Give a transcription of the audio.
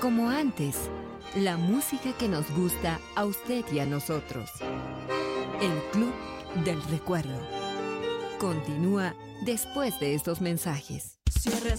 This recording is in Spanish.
Como antes, la música que nos gusta a usted y a nosotros. El Club del Recuerdo. Continúa después de estos mensajes. Cierres